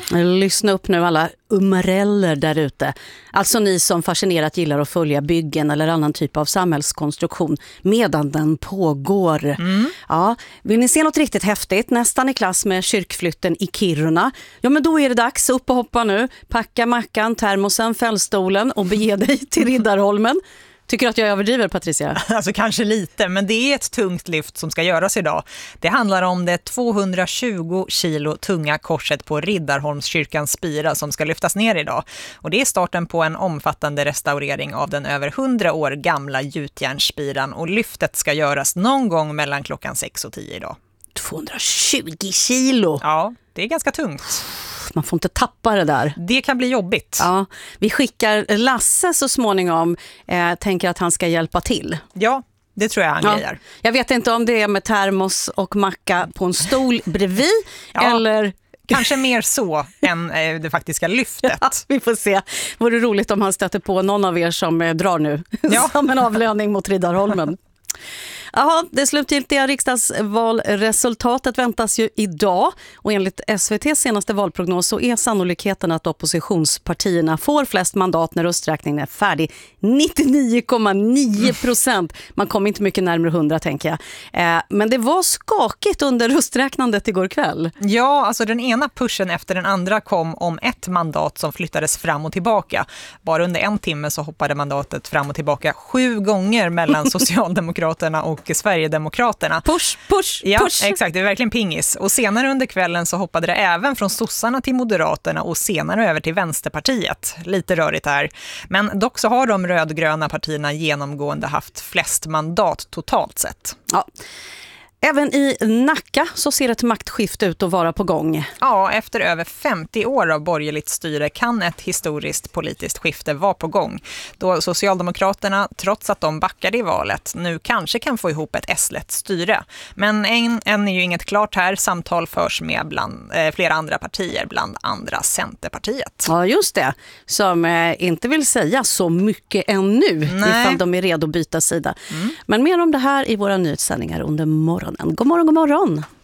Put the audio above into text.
Lyssna upp nu alla umreller där ute. Alltså ni som fascinerat gillar att följa byggen eller annan typ av samhällskonstruktion medan den pågår. Ja, vill ni se något riktigt häftigt, nästan i klass med kyrkflytten i Kiruna? Ja, men då är det dags, upp och hoppa nu. Packa mackan, termosen, fällstolen och bege dig till Riddarholmen. Tycker du att jag överdriver, Patricia? Alltså kanske lite, men det är ett tungt lyft som ska göras idag. Det handlar om det 220 kilo tunga korset på Riddarholmskyrkans spira som ska lyftas ner idag. Och det är starten på en omfattande restaurering av den över 100 år gamla gjutjärnsspiran, och lyftet ska göras någon gång mellan klockan 6 och 10 idag. 220 kilo! Ja, det är ganska tungt. Man får inte tappa det där. Det kan bli jobbigt. Ja, vi skickar Lasse så småningom. Tänker att han ska hjälpa till. Ja, det tror jag han grejer. Jag vet inte om det är med termos och macka på en stol bredvid. Eller... Kanske mer så än det faktiska lyftet. Ja, vi får se. Vore roligt om han stöter på någon av er som drar nu. Ja. Som en avlöning mot Riddarholmen. Jaha, det slutgiltiga riksdagsvalresultatet väntas ju idag, och enligt SVT:s senaste valprognos så är sannolikheten att oppositionspartierna får flest mandat när rösträkningen är färdig 99,9%. Man kommer inte mycket närmare 100, tänker jag. Men det var skakigt under rösträknandet igår kväll. Ja, alltså den ena pushen efter den andra kom om ett mandat som flyttades fram och tillbaka. Bara under en timme så hoppade mandatet fram och tillbaka 7 gånger mellan Socialdemokraterna och Sverigedemokraterna. Push. Ja, exakt. Det är verkligen pingis. Och senare under kvällen så hoppade det även från sossarna till Moderaterna och senare över till Vänsterpartiet. Lite rörigt här. Men dock så har de rödgröna partierna genomgående haft flest mandat totalt sett. Ja. Även i Nacka så ser ett maktskifte ut att vara på gång. Ja, efter över 50 år av borgerligt styre kan ett historiskt politiskt skifte vara på gång. Då Socialdemokraterna, trots att de backade i valet, nu kanske kan få ihop ett S-lett styre. Men än är ju inget klart här. Samtal förs med bland flera andra partier, bland andra Centerpartiet. Ja, just det. Som inte vill säga så mycket ännu. Ifall de är redo att byta sida. Men mer om det här i våra nyhetssändningar under morgonen. God morgon, god morgon!